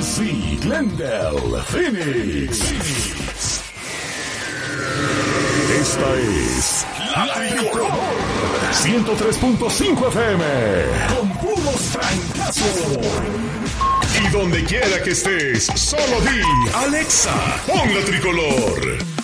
UC Glendale, Phoenix. Esta es La Tricolor 103.5 FM con puros trancazos. Y donde quiera que estés, solo di Alexa, pon La Tricolor.